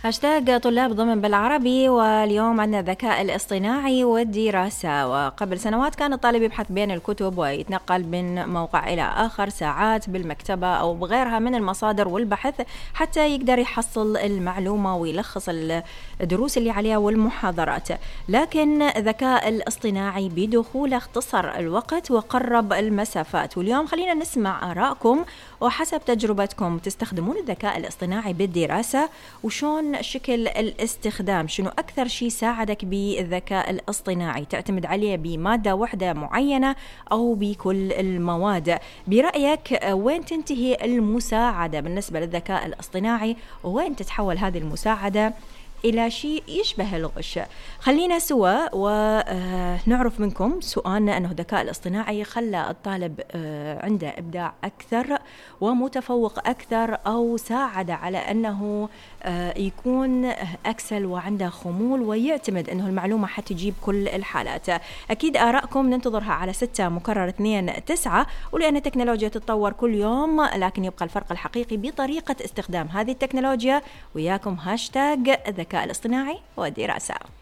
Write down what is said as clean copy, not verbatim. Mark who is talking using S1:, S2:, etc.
S1: هاشتاج طلاب ضمن بالعربي. واليوم عندنا الذكاء الاصطناعي والدراسة. وقبل سنوات كان الطالب يبحث بين الكتب ويتنقل من موقع إلى آخر ساعات بالمكتبة أو بغيرها من المصادر والبحث حتى يقدر يحصل المعلومة ويلخص الدروس اللي عليها والمحاضرات. لكن الذكاء الاصطناعي بدخوله اختصر الوقت وقرب المسافات. واليوم خلينا نسمع آراءكم وحسب تجربتكم تستخدمون الذكاء الاصطناعي بالدراسة، وشون شكل الاستخدام، شنو أكثر شيء ساعدك بالذكاء الاصطناعي؟ تعتمد عليه بمادة واحدة معينة أو بكل المواد؟ برأيك وين تنتهي المساعدة بالنسبة للذكاء الاصطناعي ووين تتحول هذه المساعدة إلى شيء يشبه الغش؟ خلينا سوا ونعرف منكم. سؤالنا أنه الذكاء الاصطناعي خلى الطالب عنده إبداع أكثر ومتفوق أكثر، أو ساعد على أنه يكون أكسل وعنده خمول ويعتمد أنه المعلومة حتجيب كل الحالات؟ أكيد آراءكم ننتظرها على 6-2-9. ولأن التكنولوجيا تتطور كل يوم، لكن يبقى الفرق الحقيقي بطريقة استخدام هذه التكنولوجيا. وياكم هاشتاج الذكاء الاصطناعي والدراسة.